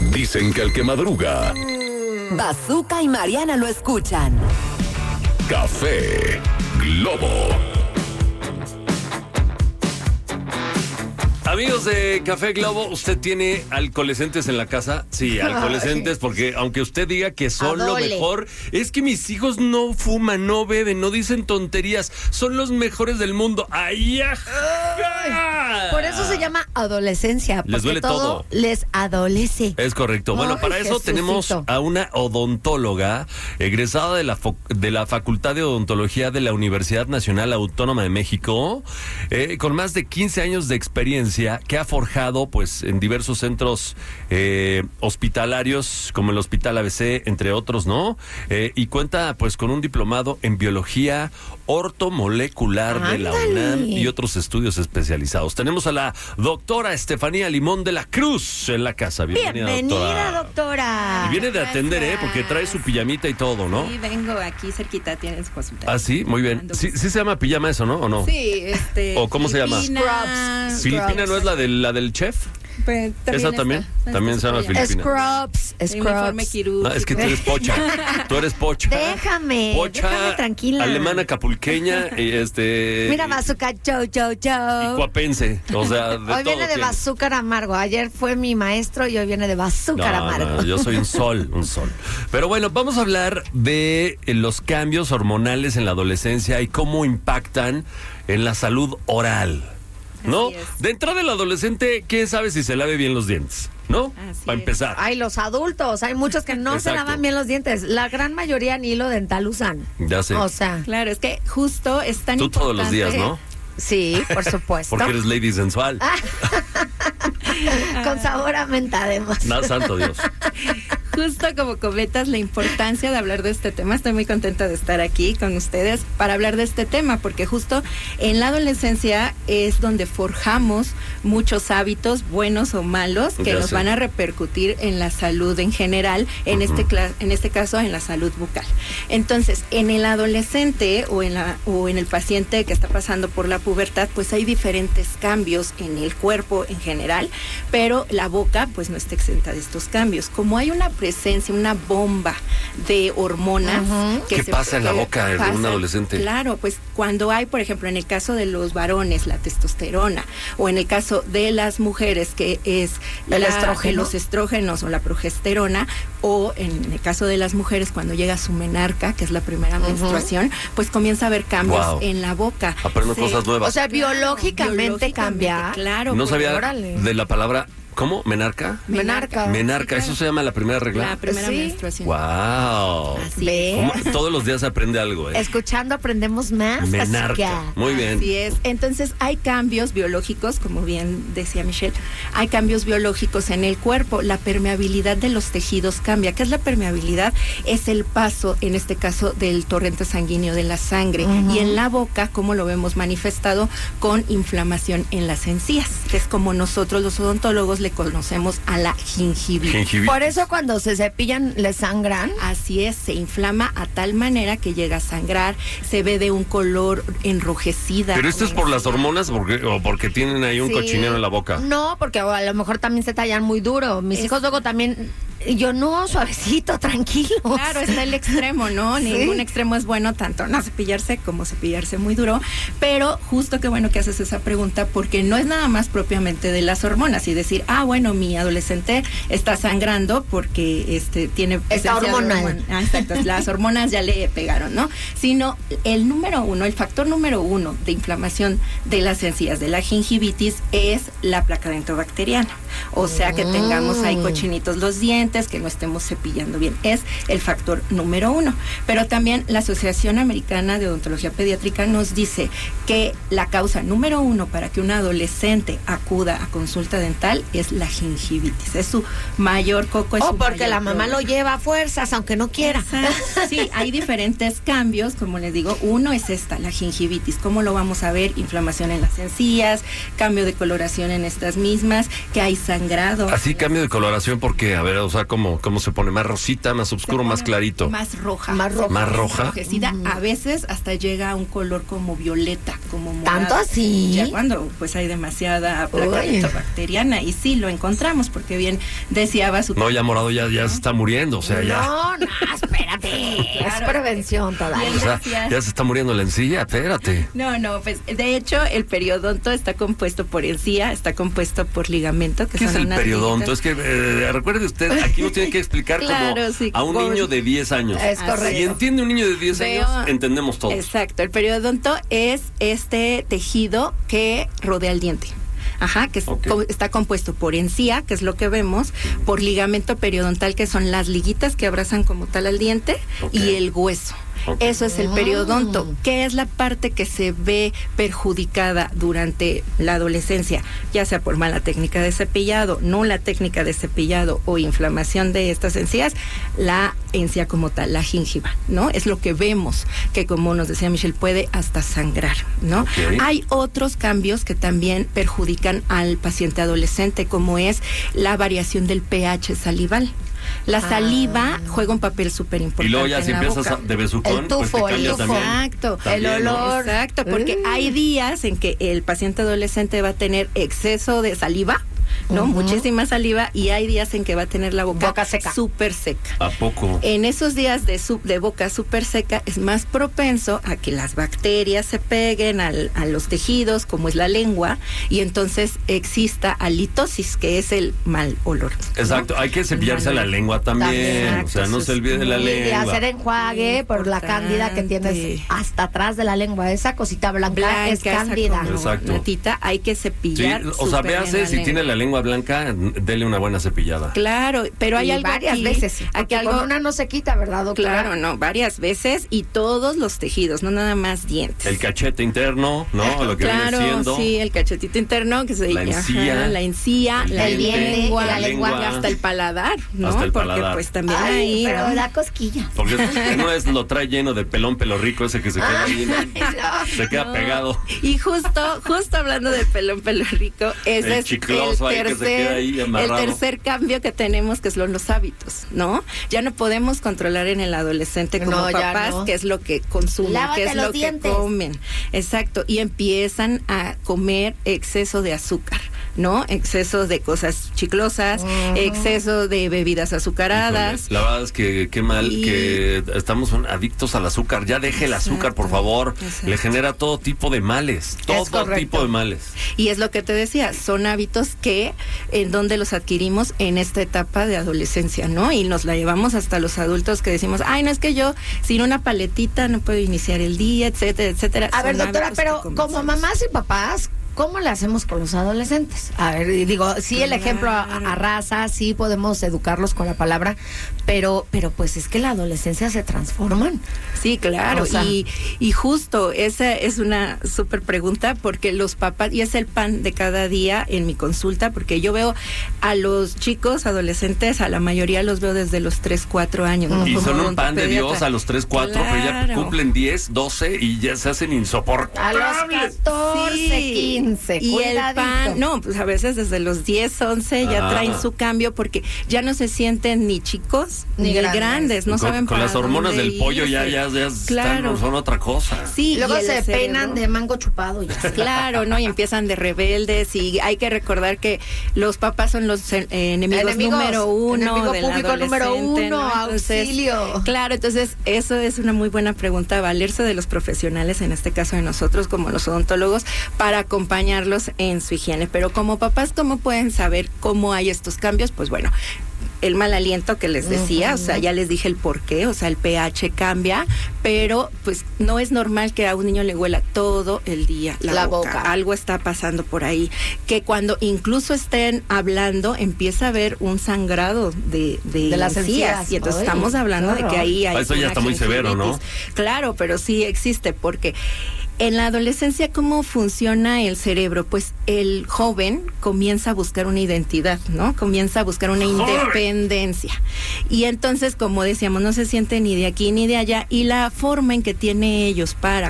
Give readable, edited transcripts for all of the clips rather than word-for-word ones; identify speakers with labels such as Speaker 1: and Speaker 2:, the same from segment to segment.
Speaker 1: Dicen que el que madruga.
Speaker 2: Bazooka y Mariana lo escuchan.
Speaker 1: Café Globo.
Speaker 3: Amigos de Café Globo, ¿usted tiene alcoholescentes en la casa? Sí, alcoholescentes, porque aunque usted diga que son lo mejor, es que mis hijos no fuman, no beben, no dicen tonterías, son los mejores del mundo. ¡Ay, ajá!
Speaker 4: Por eso se llama adolescencia, porque
Speaker 3: les duele todo
Speaker 4: les adolece.
Speaker 3: Es correcto. Bueno, para eso tenemos a una odontóloga egresada de la Facultad de Odontología de la Universidad Nacional Autónoma de México, con más de 15 años de experiencia, que ha forjado pues en diversos centros hospitalarios como el Hospital ABC, entre otros, ¿no? Y cuenta pues con un diplomado en biología ortomolecular de la UNAM y otros estudios especializados. Tenemos a la doctora Estefanía Limón de la Cruz en la casa.
Speaker 4: Bienvenida, doctora.
Speaker 3: Y viene de atender, porque trae su pijamita y todo, ¿no?
Speaker 5: Sí, vengo aquí cerquita, tiene su consulta.
Speaker 3: Ah, sí, muy bien. Sí se llama pijama eso, ¿no? ¿O no?
Speaker 5: Sí,
Speaker 3: ¿O cómo se llama?
Speaker 4: Scrubs.
Speaker 3: ¿Filipina no es la del chef?
Speaker 5: Pues,
Speaker 3: ¿Esa también? También se llama Filipina.
Speaker 4: Scrubs.
Speaker 5: Uniforme quirúrgico.
Speaker 3: No, es que tú eres pocha. Tú eres pocha.
Speaker 4: Déjame tranquila.
Speaker 3: Alemana acapulqueña y
Speaker 4: Mira, bazooka, chau.
Speaker 3: y cuapense. O sea, de
Speaker 4: hoy
Speaker 3: todo
Speaker 4: viene de
Speaker 3: tiene.
Speaker 4: bazúcar amargo. Ayer fue mi maestro y hoy viene de bazúcar amargo.
Speaker 3: No, yo soy un sol. Pero bueno, vamos a hablar de los cambios hormonales en la adolescencia y cómo impactan en la salud oral. ¿No? De entrada el adolescente, ¿quién sabe si se lave bien los dientes? ¿No? Para empezar.
Speaker 4: Ay, los adultos, hay muchos que no se lavan bien los dientes. La gran mayoría ni hilo dental usan.
Speaker 3: Ya sé.
Speaker 4: O sea.
Speaker 5: Claro, es que justo es tan
Speaker 3: Tú
Speaker 5: importante.
Speaker 3: todos los días, ¿no?
Speaker 4: Sí, por supuesto.
Speaker 3: Porque eres lady sensual.
Speaker 4: Con sabor a menta, además.
Speaker 3: No, santo Dios.
Speaker 5: Justo como comentas, la importancia de hablar de este tema. Estoy muy contenta de estar aquí con ustedes para hablar de este tema, porque justo en la adolescencia es donde forjamos muchos hábitos, buenos o malos, que nos van a repercutir en la salud en general, en este caso en la salud bucal. Entonces, en el adolescente o en el paciente que está pasando por la pubertad, pues hay diferentes cambios en el cuerpo en general, pero la boca pues no está exenta de estos cambios. Como hay una presencia, una bomba de hormonas.
Speaker 3: ¿Qué pasa en la boca de un adolescente?
Speaker 5: Claro, pues cuando hay, por ejemplo, en el caso de los varones, la testosterona, o en el caso de las mujeres, que es los estrógenos o la progesterona, o en el caso de las mujeres, cuando llega su menarca, que es la primera menstruación, pues comienza a haber cambios en la boca.
Speaker 3: Aprendo cosas nuevas.
Speaker 4: O sea, biológicamente cambia.
Speaker 5: Claro.
Speaker 3: No sabía de la palabra. ¿Cómo? ¿Menarca?
Speaker 4: Menarca.
Speaker 3: Menarca,
Speaker 5: claro.
Speaker 3: ¿Eso se llama la primera regla?
Speaker 5: La primera menstruación.
Speaker 3: ¡Wow! Todos los días se aprende algo,
Speaker 4: Escuchando aprendemos más.
Speaker 3: Menarca. Muy bien.
Speaker 5: Así es. Entonces hay cambios biológicos, como bien decía Michelle, hay cambios biológicos en el cuerpo. La permeabilidad de los tejidos cambia. ¿Qué es la permeabilidad? Es el paso, en este caso, del torrente sanguíneo de la sangre. Y en la boca, como lo vemos manifestado, con inflamación en las encías, que es como nosotros los odontólogos le conocemos a la gingivitis.
Speaker 4: Por eso cuando se cepillan le sangran.
Speaker 5: Así es, se inflama a tal manera que llega a sangrar, se ve de un color enrojecida.
Speaker 3: ¿Pero esto es por las hormonas o porque tienen ahí un cochinero en la boca?
Speaker 4: No, porque a lo mejor también se tallan muy duro. Mis hijos luego también... Yo no, suavecito, tranquilo.
Speaker 5: Claro, está el extremo, ¿no? ¿Sí? Ningún extremo es bueno, tanto no cepillarse como cepillarse muy duro. Pero justo qué bueno que haces esa pregunta, porque no es nada más propiamente de las hormonas y decir, bueno, mi adolescente está sangrando porque tiene...
Speaker 4: Está hormonal.
Speaker 5: Exacto, las hormonas ya le pegaron, ¿no? Sino el factor número uno de inflamación de las encías, de la gingivitis, es la placa dentobacteriana. O sea, que tengamos ahí cochinitos los dientes, que no estemos cepillando bien. Es el factor número uno. Pero también la Asociación Americana de Odontología Pediátrica nos dice que la causa número uno para que un adolescente acuda a consulta dental es la gingivitis. Es su mayor coco.
Speaker 4: Porque la mamá lo lleva a fuerzas, aunque no quiera.
Speaker 5: Sí, hay diferentes cambios, como les digo. Uno es la gingivitis. ¿Cómo lo vamos a ver? Inflamación en las encías, cambio de coloración en estas mismas, que hay sangrado.
Speaker 3: Así cambio de coloración porque, a ver, o sea, ¿cómo se pone? ¿Más rosita, más oscuro, más clarito?
Speaker 5: Más roja.
Speaker 4: Más roja.
Speaker 3: ¿Más roja?
Speaker 5: Enrojecida. A veces hasta llega a un color como violeta, como morado.
Speaker 4: ¿Tanto así?
Speaker 5: Ya cuando pues hay demasiada placa bacteriana. Y sí, lo encontramos, porque bien decía Basu.
Speaker 3: No, ya morado ya se está muriendo, o sea, ya.
Speaker 4: No, espérate. Es prevención todavía.
Speaker 3: O sea, ya se está muriendo la encía, espérate.
Speaker 5: No, pues de hecho el periodonto está compuesto por encía, está compuesto por ligamento.
Speaker 3: ¿Qué es el periodonto? Es que recuerde usted, aquí nos tiene que explicar
Speaker 5: claro,
Speaker 3: como
Speaker 5: sí,
Speaker 3: a un niño de 10 años.
Speaker 4: Es correcto.
Speaker 3: Si entiende un niño de 10 años, entendemos todo.
Speaker 5: Exacto, el periodonto es este tejido que rodea el diente. Ajá, que está compuesto por encía, que es lo que vemos, por ligamento periodontal, que son las liguitas que abrazan como tal al diente, y el hueso. Eso es el periodonto, que es la parte que se ve perjudicada durante la adolescencia, ya sea por mala técnica de cepillado, nula técnica de cepillado o inflamación de estas encías, la encía como tal, la gingiva, ¿no? Es lo que vemos, que como nos decía Michelle, puede hasta sangrar, ¿no? Hay otros cambios que también perjudican al paciente adolescente, como es la variación del pH salival. La saliva juega un papel súper importante.
Speaker 3: Y luego ya si empiezas de besucón, pues te cambia también.
Speaker 5: Exacto,
Speaker 3: también,
Speaker 5: el olor. ¿No? Exacto, porque hay días en que el paciente adolescente va a tener exceso de saliva, ¿no? Muchísima saliva, y hay días en que va a tener la boca
Speaker 4: seca.
Speaker 5: Súper seca.
Speaker 3: ¿A poco?
Speaker 5: En esos días de boca súper seca es más propenso a que las bacterias se peguen a los tejidos, como es la lengua, y entonces exista halitosis, que es el mal olor, ¿no?
Speaker 3: Exacto, hay que cepillarse la lengua también. O sea, no se olvide de la lengua.
Speaker 4: Y hacer enjuague por la cándida que tienes hasta atrás de la lengua. Esa cosita blanca es cándida.
Speaker 3: Exacto.
Speaker 5: Natita, hay que cepillar.
Speaker 3: Sí, o sea, véase si tiene la lengua blanca, dele una buena cepillada.
Speaker 5: Claro, pero hay algo
Speaker 4: varias veces. Aquí algo con una no se quita, ¿verdad, doctora?
Speaker 5: Claro, no, varias veces, y todos los tejidos, no nada más dientes.
Speaker 3: El cachete interno, ¿no? Lo que viene siendo.
Speaker 5: Sí, el cachetito interno, que se
Speaker 3: la encía,
Speaker 5: la encía, la lengua, y hasta el paladar, ¿no?
Speaker 3: Hasta el
Speaker 5: porque
Speaker 3: paladar.
Speaker 5: Pues también ahí,
Speaker 4: pero
Speaker 5: ¿no?
Speaker 4: da cosquilla.
Speaker 3: Porque una vez lo trae lleno de pelón pelo rico, ese que se queda ahí, se queda pegado.
Speaker 5: Y justo hablando de pelón pelo rico, ese es
Speaker 3: chicloso ahí que se queda ahí amarrado.
Speaker 5: El tercer cambio que tenemos, que son los hábitos, ¿no? Ya no podemos controlar en el adolescente como papás qué es lo que consumen, qué es lo que comen. Exacto, y empiezan a comer exceso de azúcar, ¿no? Exceso de cosas chiclosas, exceso de bebidas azucaradas.
Speaker 3: Híjole, la verdad es que qué mal que estamos adictos al azúcar. Ya deje el azúcar, por favor. Exacto. Le genera todo tipo de males, todo tipo de males.
Speaker 5: Y es lo que te decía, son hábitos que en donde los adquirimos en esta etapa de adolescencia, ¿no? Y nos la llevamos hasta los adultos, que decimos, ay, no, es que yo sin una paletita no puedo iniciar el día, etcétera, etcétera.
Speaker 4: A ver, doctora, pero como mamás y papás, ¿cómo le hacemos con los adolescentes? A ver, digo, sí, el ejemplo a raza, sí podemos educarlos con la palabra, pero pues es que la adolescencia se transforman.
Speaker 5: Sí, claro, o sea, y justo esa es una súper pregunta, porque los papás, y es el pan de cada día en mi consulta, porque yo veo a los chicos adolescentes, a la mayoría los veo desde los 3, 4 años. ¿no?
Speaker 3: Y son un pan de Dios a los 3, 4, pero ya cumplen 10, 12 y ya se hacen insoportables.
Speaker 4: A los 14, 15.
Speaker 5: Y el pan, no, pues a veces desde los 10, 11 ya traen su cambio, porque ya no se sienten ni chicos ni grandes, no saben
Speaker 3: con las hormonas del pollo ya claro. Son otra cosa.
Speaker 5: Sí,
Speaker 4: y luego se peinan de mango chupado ya.
Speaker 5: Claro, ¿no? Y empiezan de rebeldes, y hay que recordar que los papás son los enemigos número uno,
Speaker 4: enemigo
Speaker 5: del
Speaker 4: público número uno, ¿no? Entonces, auxilio.
Speaker 5: Claro, entonces eso es una muy buena pregunta, valerse de los profesionales, en este caso de nosotros como los odontólogos, para acompañarlos en su higiene. Pero como papás, ¿cómo pueden saber cómo hay estos cambios? Pues bueno, el mal aliento que les decía, o sea, ya les dije el por qué, o sea, el pH cambia, pero pues no es normal que a un niño le huela todo el día la boca. Algo está pasando por ahí, que cuando incluso estén hablando empieza a haber un sangrado de las encías, y entonces estamos hablando de que ahí hay
Speaker 3: eso ya está muy severo, ¿no?
Speaker 5: Claro, pero sí existe, porque en la adolescencia, ¿cómo funciona el cerebro? Pues el joven comienza a buscar una identidad, ¿no? Comienza a buscar una independencia. Y entonces, como decíamos, no se siente ni de aquí ni de allá. Y la forma en que tiene ellos para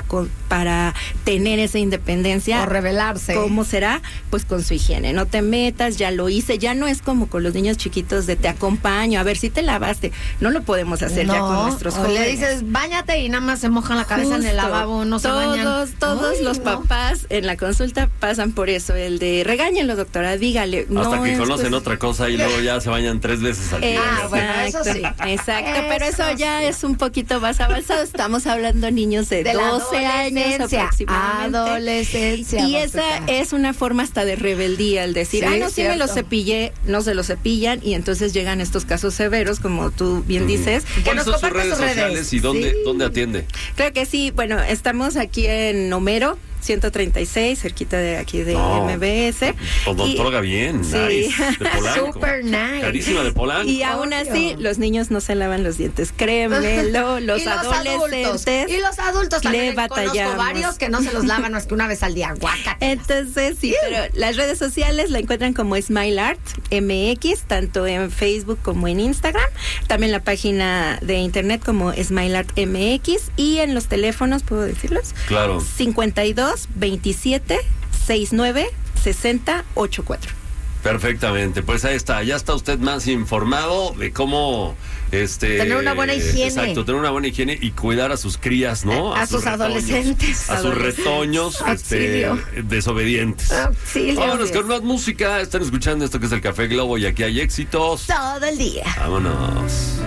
Speaker 5: para tener esa independencia.
Speaker 4: O rebelarse.
Speaker 5: ¿Cómo será? Pues con su higiene. No te metas, ya lo hice. Ya no es como con los niños chiquitos de te acompaño, a ver si te lavaste. No lo podemos hacer ya con nuestros jóvenes.
Speaker 4: Le dices, báñate y nada más se mojan la cabeza en el lavabo, no se bañan.
Speaker 5: Todos los papás en la consulta pasan por eso, el de regáñenlo, doctora, dígale.
Speaker 3: Hasta que conocen otra cosa y luego ya se bañan 3 veces al día.
Speaker 4: Bueno, eso sí.
Speaker 5: Exacto, pero eso ya es un poquito más avanzado. Estamos hablando de niños de 12 años aproximadamente.
Speaker 4: Adolescencia.
Speaker 5: Y esa es una forma hasta de rebeldía, el decir, sí me lo cepillé, no se lo cepillan, y entonces llegan estos casos severos, como tú bien dices.
Speaker 3: ¿Cuáles son sus redes sociales y dónde atiende?
Speaker 5: Creo que sí, bueno, estamos aquí en Homero 136, cerquita de aquí de MBS.
Speaker 3: Odontóloga bien,
Speaker 5: sí.
Speaker 3: Nice, de Polanco.
Speaker 4: Super nice.
Speaker 3: Carísima de Polanco.
Speaker 5: Y aún así, los niños no se lavan los dientes, créemelo, los adolescentes.
Speaker 4: Y los adultos también.
Speaker 5: Le batallamos.
Speaker 4: Conozco varios que no se los lavan más que una vez al día. Guácatelas.
Speaker 5: Entonces, sí, pero las redes sociales la encuentran como Smile Art MX, tanto en Facebook como en Instagram. También la página de internet como Smile Art MX, y en los teléfonos, ¿puedo decirlos?
Speaker 3: Claro.
Speaker 5: 52 27 69 60 84.
Speaker 3: Perfectamente, pues ahí está, ya está usted más informado de cómo
Speaker 4: tener una buena higiene.
Speaker 3: Exacto, tener una buena higiene y cuidar a sus crías, ¿no?
Speaker 4: A sus adolescentes.
Speaker 3: A sus retoños desobedientes.
Speaker 4: Auxilio.
Speaker 3: Vámonos con más música. Están escuchando esto que es el Café Globo y aquí hay éxitos
Speaker 4: todo el día.
Speaker 3: Vámonos.